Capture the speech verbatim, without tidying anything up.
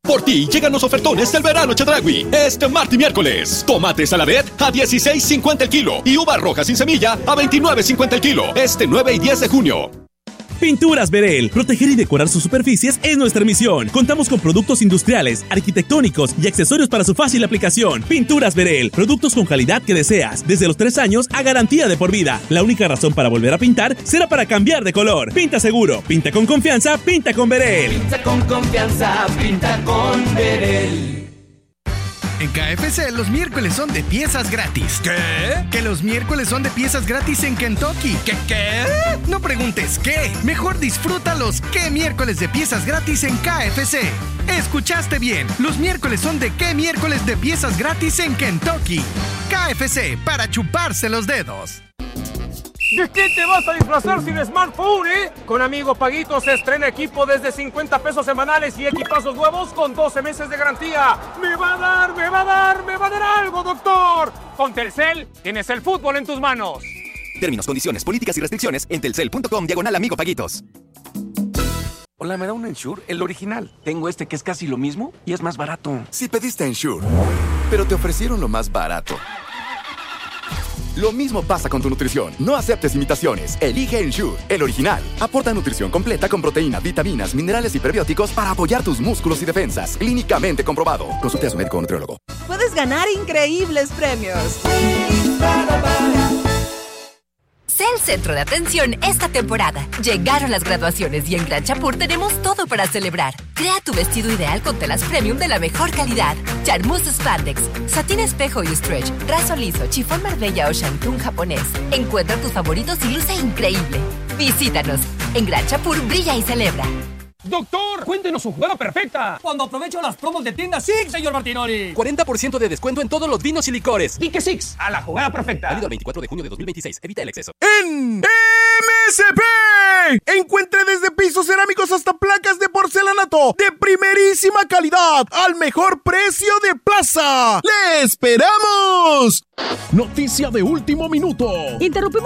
Por ti llegan los ofertones del verano Chedraui. Este martes y miércoles. Tomate Saladet a dieciséis cincuenta el kilo y uva roja sin semilla a veintinueve cincuenta el kilo. Este nueve y diez de junio. Pinturas Verel. Proteger y decorar sus superficies es nuestra misión. Contamos con productos industriales, arquitectónicos y accesorios para su fácil aplicación. Pinturas Verel. Productos con calidad que deseas. Desde los tres años a garantía de por vida. La única razón para volver a pintar será para cambiar de color. Pinta seguro, pinta con confianza, pinta con Verel. Pinta con confianza, pinta con Verel. En K F C los miércoles son de piezas gratis. ¿Qué? Que los miércoles son de piezas gratis en Kentucky. ¿Qué qué? No preguntes qué. Mejor disfruta los qué miércoles de piezas gratis en K F C. Escuchaste bien. Los miércoles son de qué miércoles de piezas gratis en Kentucky. K F C, para chuparse los dedos. ¿De qué te vas a disfrazar sin smartphone, eh? Con Amigo Paguito se estrena equipo desde cincuenta pesos semanales y equipazos nuevos con doce meses de garantía. ¡Me va a dar, me va a dar, me va a dar algo, doctor! Con Telcel tienes el fútbol en tus manos. Términos, condiciones, políticas y restricciones en telcel punto com diagonal Amigo Paguitos. Hola, ¿me da un Ensure? El original. Tengo este que es casi lo mismo y es más barato. Si pediste Ensure, pero te ofrecieron lo más barato. Lo mismo pasa con tu nutrición. No aceptes imitaciones. Elige Ensure, el original. Aporta nutrición completa con proteínas, vitaminas, minerales y prebióticos para apoyar tus músculos y defensas. Clínicamente comprobado. Consulte a su médico o nutriólogo. Puedes ganar increíbles premios. Sé el centro de atención esta temporada. Llegaron las graduaciones y en Gran Chapur tenemos todo para celebrar. Crea tu vestido ideal con telas premium de la mejor calidad. Charmus Spandex, satín espejo y stretch, raso liso, chifón Marbella o shantung japonés. Encuentra tus favoritos y luce increíble. Visítanos. En Gran Chapur brilla y celebra. Doctor, cuéntenos su jugada perfecta. Cuando aprovecho las promos de tienda Six, señor Martinoli. cuarenta por ciento de descuento en todos los vinos y licores. Dique Six, a la jugada perfecta. Válido el veinticuatro de junio de dos mil veintiséis. Evita el exceso. En M S P encuentre desde pisos cerámicos hasta placas de porcelanato de primerísima calidad al mejor precio de plaza. ¡Le esperamos! Noticia de último minuto. Interrumpimos